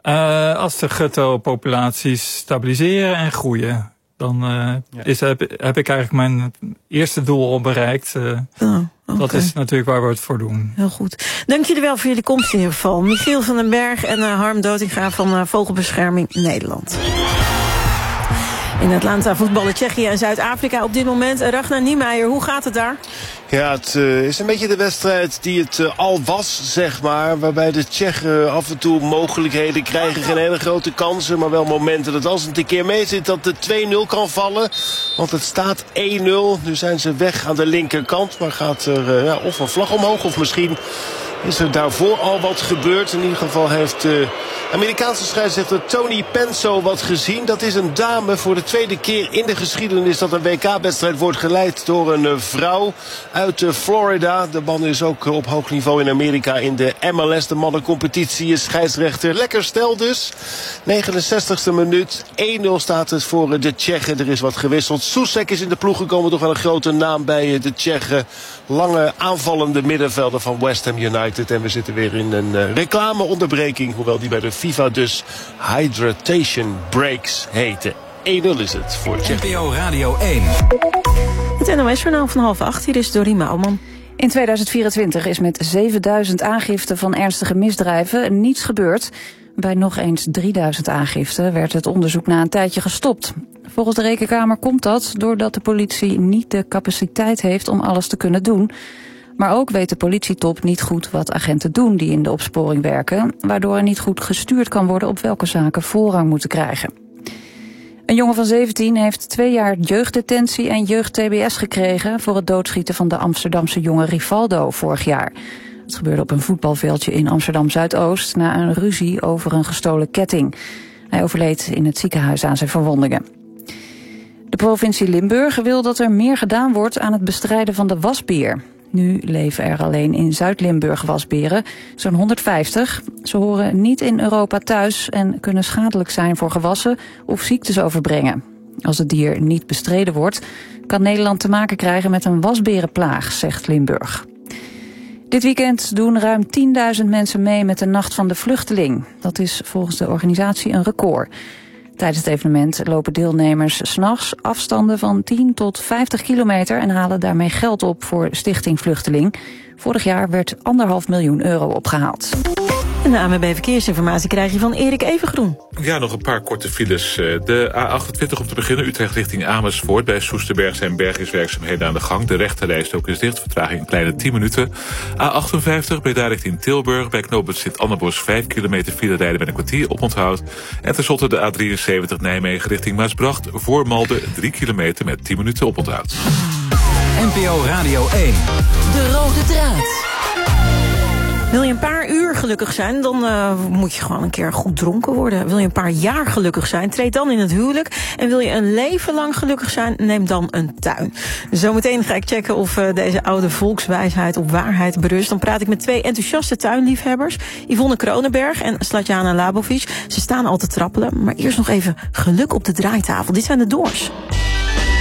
Als de gutto-populaties stabiliseren en groeien, dan heb ik eigenlijk mijn eerste doel al bereikt. Dat is natuurlijk waar we het voor doen. Heel goed. Dank jullie wel voor jullie komst in ieder geval. Michiel van den Berg en Harm Dotinga van Vogelbescherming Nederland. In Atlanta voetballen Tsjechië en Zuid-Afrika op dit moment. Ragnar Niemeyer, hoe gaat het daar? Ja, het is een beetje de wedstrijd die het al was, zeg maar. Waarbij de Tsjechen af en toe mogelijkheden krijgen. Geen hele grote kansen, maar wel momenten dat als het een keer mee zit dat de 2-0 kan vallen. Want het staat 1-0. Nu zijn ze weg aan de linkerkant. Maar gaat er of een vlag omhoog of misschien is er daarvoor al wat gebeurd. In ieder geval heeft Amerikaanse scheidsrechter Tony Penso wat gezien. Dat is een dame voor de tweede keer in de geschiedenis dat een WK-wedstrijd wordt geleid door een vrouw uit Florida. De man is ook op hoog niveau in Amerika in de MLS, de mannencompetitie, is scheidsrechter. Lekker stel dus. 69e minuut. 1-0 staat het voor de Tsjechen. Er is wat gewisseld. Souček is in de ploeg gekomen. Toch wel een grote naam bij de Tsjechen. Lange aanvallende middenvelder van West Ham United. En we zitten weer in een reclameonderbreking. Hoewel die bij de FIFA dus Hydration Breaks heette. 1-0 is het voor Tsjechië. NPO Radio 1. Het NOS-journaal van 7:30. Hier is Dorien Mouwman. In 2024 is met 7000 aangiften van ernstige misdrijven niets gebeurd. Bij nog eens 3000 aangiften werd het onderzoek na een tijdje gestopt. Volgens de Rekenkamer komt dat doordat de politie niet de capaciteit heeft om alles te kunnen doen. Maar ook weet de politietop niet goed wat agenten doen die in de opsporing werken, waardoor er niet goed gestuurd kan worden op welke zaken voorrang moeten krijgen. Een jongen van 17 heeft 2 jaar jeugddetentie en jeugd-TBS gekregen voor het doodschieten van de Amsterdamse jongen Rivaldo vorig jaar. Het gebeurde op een voetbalveldje in Amsterdam-Zuidoost na een ruzie over een gestolen ketting. Hij overleed in het ziekenhuis aan zijn verwondingen. De provincie Limburg wil dat er meer gedaan wordt aan het bestrijden van de wasbeer. Nu leven er alleen in Zuid-Limburg wasberen, zo'n 150. Ze horen niet in Europa thuis en kunnen schadelijk zijn voor gewassen of ziektes overbrengen. Als het dier niet bestreden wordt, kan Nederland te maken krijgen met een wasberenplaag, zegt Limburg. Dit weekend doen ruim 10.000 mensen mee met de Nacht van de Vluchteling. Dat is volgens de organisatie een record. Tijdens het evenement lopen deelnemers 's nachts afstanden van 10 tot 50 kilometer en halen daarmee geld op voor Stichting Vluchteling. Vorig jaar werd €1,5 miljoen opgehaald. En de ANWB Verkeersinformatie krijg je van Erik Evengroen. Ja, nog een paar korte files. De A28 om te beginnen, Utrecht richting Amersfoort. Bij Soesterberg zijn bergingswerkzaamheden aan de gang. De rechterrijstrook is dicht, vertraging een kleine 10 minuten. A58 bij daar richting Tilburg. Bij knooppunt Sint-Annebos 5 kilometer file rijden met een kwartier oponthoud. En tenslotte de A73 Nijmegen richting Maasbracht. Voor Malden 3 kilometer met 10 minuten oponthoud. NPO Radio 1. De rode draad. Wil je een paar uur gelukkig zijn, dan moet je gewoon een keer goed dronken worden. Wil je een paar jaar gelukkig zijn, treed dan in het huwelijk. En wil je een leven lang gelukkig zijn, neem dan een tuin. Zometeen ga ik checken of deze oude volkswijsheid op waarheid berust. Dan praat ik met 2 enthousiaste tuinliefhebbers. Yvonne Kronenberg en Slatjana Labovic. Ze staan al te trappelen, maar eerst nog even geluk op de draaitafel. Dit zijn de Doors.